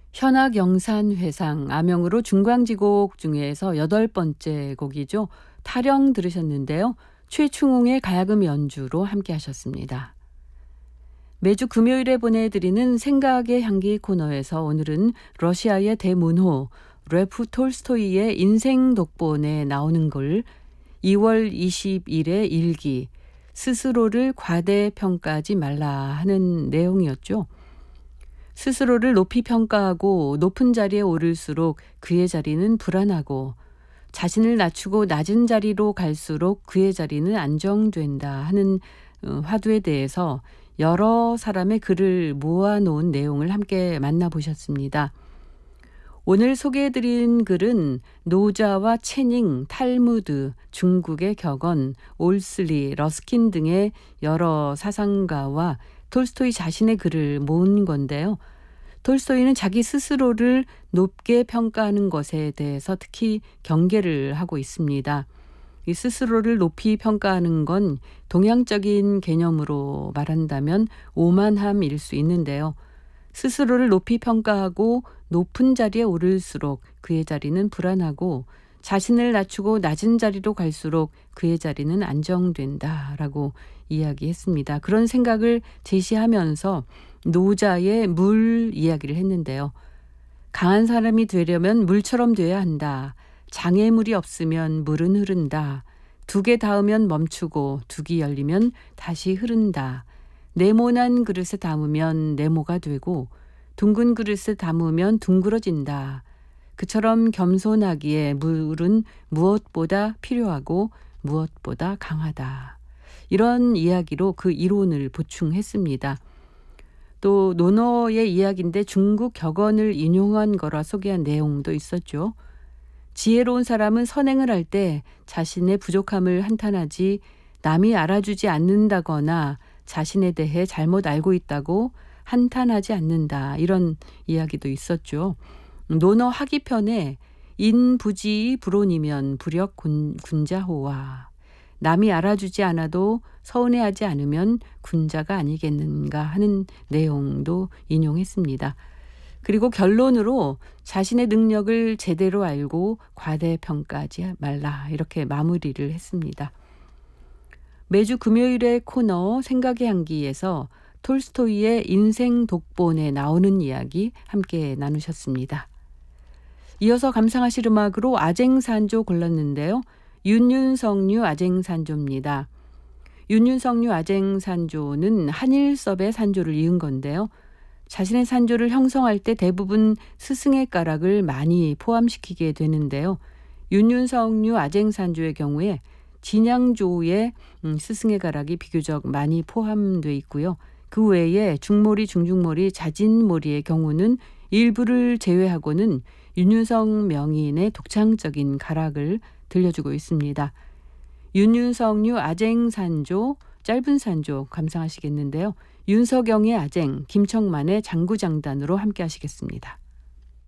현악영산회상 암영으로 중광지곡 중에서 8번째 곡이죠. 타령 들으셨는데요. 최충웅의 가야금 연주로 함께 하셨습니다. 매주 금요일에 보내드리는 생각의 향기 코너에서 오늘은 러시아의 대문호 레프 톨스토이의 인생 독본에 나오는 글 2월 20일의 일기 스스로를 과대평가하지 말라 하는 내용이었죠. 스스로를 높이 평가하고 높은 자리에 오를수록 그의 자리는 불안하고 자신을 낮추고 낮은 자리로 갈수록 그의 자리는 안정된다 하는 화두에 대해서 여러 사람의 글을 모아놓은 내용을 함께 만나보셨습니다. 오늘 소개해드린 글은 노자와 채닝, 탈무드, 중국의 격언, 올슬리, 러스킨 등의 여러 사상가와 톨스토이 자신의 글을 모은 건데요. 톨스토이는 자기 스스로를 높게 평가하는 것에 대해서 특히 경계를 하고 있습니다. 이 스스로를 높이 평가하는 건 동양적인 개념으로 말한다면 오만함일 수 있는데요. 스스로를 높이 평가하고 높은 자리에 오를수록 그의 자리는 불안하고 자신을 낮추고 낮은 자리로 갈수록 그의 자리는 안정된다라고 이야기했습니다. 그런 생각을 제시하면서 노자의 물 이야기를 했는데요. 강한 사람이 되려면 물처럼 돼야 한다. 장애물이 없으면 물은 흐른다. 두개 닿으면 멈추고 두기 열리면 다시 흐른다. 네모난 그릇에 담으면 네모가 되고 둥근 그릇에 담으면 둥그러진다. 그처럼 겸손하기에 물은 무엇보다 필요하고 무엇보다 강하다. 이런 이야기로 그 이론을 보충했습니다. 또 논어의 이야기인데 중국 격언을 인용한 거라 소개한 내용도 있었죠. 지혜로운 사람은 선행을 할 때 자신의 부족함을 한탄하지 남이 알아주지 않는다거나 자신에 대해 잘못 알고 있다고 한탄하지 않는다. 이런 이야기도 있었죠. 논어 하기편에 인부지의 불온이면 불역 군자호와 남이 알아주지 않아도 서운해하지 않으면 군자가 아니겠는가 하는 내용도 인용했습니다. 그리고 결론으로 자신의 능력을 제대로 알고 과대평가하지 말라 이렇게 마무리를 했습니다. 매주 금요일의 코너 생각의 향기에서 톨스토이의 인생 독본에 나오는 이야기 함께 나누셨습니다. 이어서 감상하실 음악으로 아쟁산조 골랐는데요. 윤윤석류 아쟁산조입니다. 윤윤석류 아쟁산조는 한일섭의 산조를 이은 건데요. 자신의 산조를 형성할 때 대부분 스승의 가락을 많이 포함시키게 되는데요. 윤윤석류 아쟁산조의 경우에 진양조의 스승의 가락이 비교적 많이 포함되어 있고요. 그 외에 중모리, 중중모리, 자진모리의 경우는 일부를 제외하고는 윤윤석 명인의 독창적인 가락을 들려주고 있습니다. 윤윤석류 아쟁산조, 짧은 산조 감상하시겠는데요. 윤석영의 아쟁, 김청만의 장구장단으로 함께 하시겠습니다.